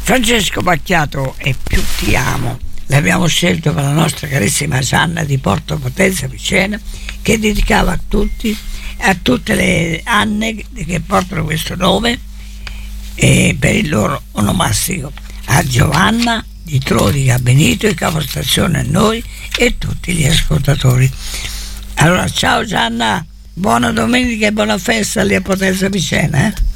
Francesco Bacchiato e Più ti amo l'abbiamo scelto per la nostra carissima Gianna di Porto Potenza Picena, che dedicava a tutti, a tutte le Anne che portano questo nome e per il loro onomastico, a Giovanna di Trodica, Benito e Capostazione, a noi e tutti gli ascoltatori. Allora ciao Gianna, buona domenica e buona festa lì a Potenza Picena.